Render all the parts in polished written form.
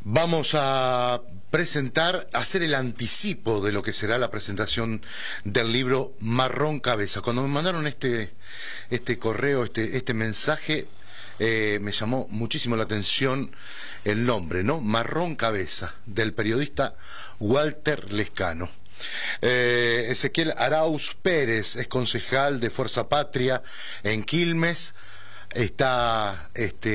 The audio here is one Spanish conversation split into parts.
Vamos a hacer el anticipo de lo que será la presentación del libro Marrón Cabeza. Cuando me mandaron este correo, este mensaje, me llamó muchísimo la atención el nombre, ¿no? Marrón Cabeza, del periodista Walter Lescano. Ezequiel Arauz Pérez es concejal de Fuerza Patria en Quilmes, está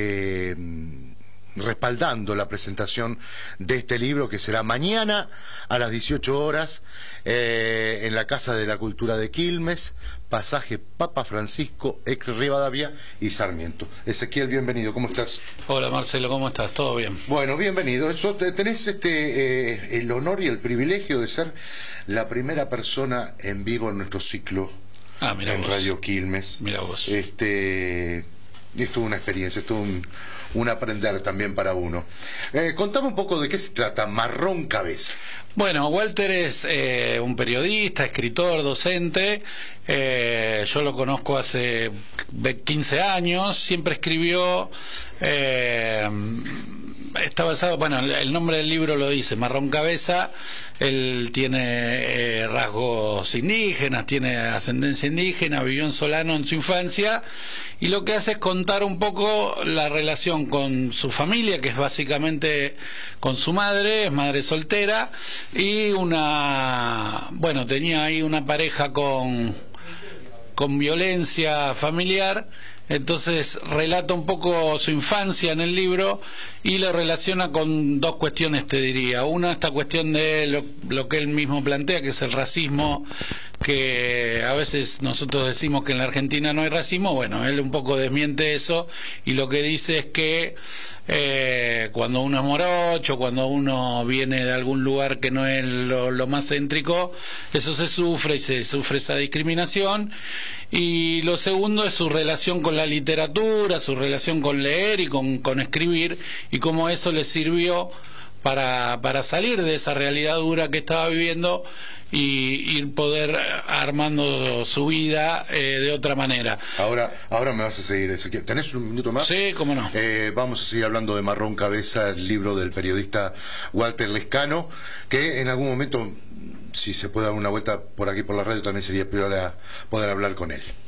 respaldando la presentación de este libro, que será mañana a las 18 horas en la Casa de la Cultura de Quilmes, pasaje Papa Francisco, ex Rivadavia y Sarmiento. Ezequiel, bienvenido, ¿cómo estás? Hola Marcelo, ¿cómo estás? ¿Todo bien? Bueno, bienvenido. Tenés el honor y el privilegio de ser la primera persona en vivo en nuestro ciclo en Radio Quilmes. Mira vos. Esto es una experiencia, esto es un aprender también para uno. Contame un poco de qué se trata Marrón Cabeza. Bueno, Walter es un periodista, escritor, docente. Yo lo conozco hace 15 años. Siempre escribió. Está basado, bueno, el nombre del libro lo dice, Marrón Cabeza. Él tiene rasgos indígenas, tiene ascendencia indígena, vivió en Solano en su infancia, y lo que hace es contar un poco la relación con su familia, que es básicamente con su madre, es madre soltera, y bueno, tenía ahí una pareja con violencia familiar. Entonces relata un poco su infancia en el libro y lo relaciona con dos cuestiones, te diría. Una, esta cuestión de lo que él mismo plantea, que es el racismo, que a veces nosotros decimos que en la Argentina no hay racismo. Bueno, él un poco desmiente eso, y lo que dice es que cuando uno es morocho, cuando uno viene de algún lugar que no es lo más céntrico, eso se sufre, y se sufre esa discriminación. Y lo segundo es su relación con la literatura, su relación con leer y con escribir, y cómo eso le sirvió para salir de esa realidad dura que estaba viviendo y poder armando su vida de otra manera. Ahora me vas a seguir, Ezequiel. ¿Tenés un minuto más? Sí, cómo no. Vamos a seguir hablando de Marrón Cabeza, el libro del periodista Walter Lescano, que en algún momento, si se puede dar una vuelta por aquí por la radio, también sería poder hablar con él.